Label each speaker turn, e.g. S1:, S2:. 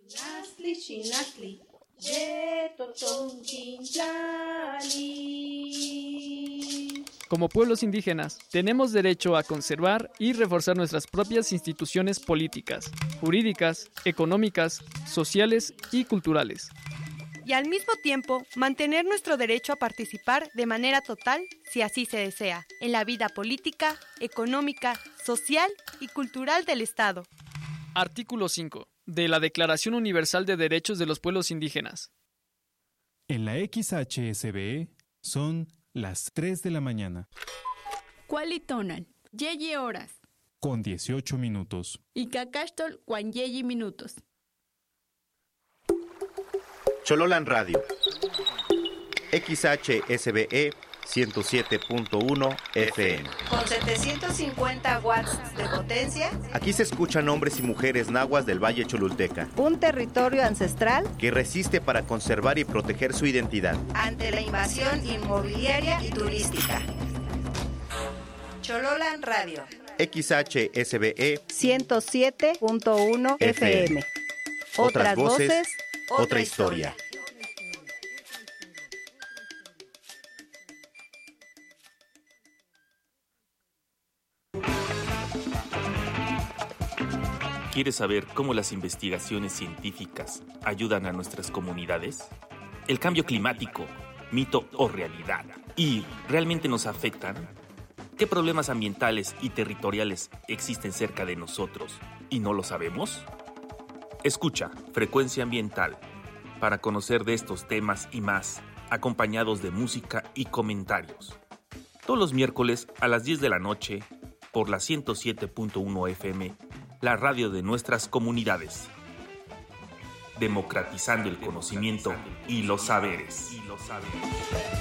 S1: Nasli shinasli, yetoton chinchali.
S2: Como pueblos indígenas, tenemos derecho a conservar y reforzar nuestras propias instituciones políticas, jurídicas, económicas, sociales y culturales.
S3: Y al mismo tiempo, mantener nuestro derecho a participar de manera total, si así se desea, en la vida política, económica, social y cultural del Estado.
S2: Artículo 5. De la Declaración Universal de Derechos de los Pueblos Indígenas.
S4: En la XHSBE son las 3 de la mañana.
S5: Cualitonan, yeyi horas.
S4: Con 18 minutos.
S5: Y cacastol, cuan yeyi minutos.
S6: Chololan Radio. XHSBE 107.1 FM.
S1: Con 750 watts de potencia.
S6: Aquí se escuchan hombres y mujeres nahuas del Valle Cholulteca.
S7: Un territorio ancestral
S6: que resiste para conservar y proteger su identidad
S1: ante la invasión inmobiliaria y turística. Chololan Radio.
S6: XHSBE
S7: 107.1 FM.
S6: Otras voces, otra historia.
S8: ¿Quieres saber cómo las investigaciones científicas ayudan a nuestras comunidades? ¿El cambio climático, mito o realidad? ¿Y realmente nos afectan? ¿Qué problemas ambientales y territoriales existen cerca de nosotros y no lo sabemos? Escucha Frecuencia Ambiental para conocer de estos temas y más, acompañados de música y comentarios. Todos los miércoles a las 10 de la noche por la 107.1 FM, la radio de nuestras comunidades. Democratizando el conocimiento y los saberes.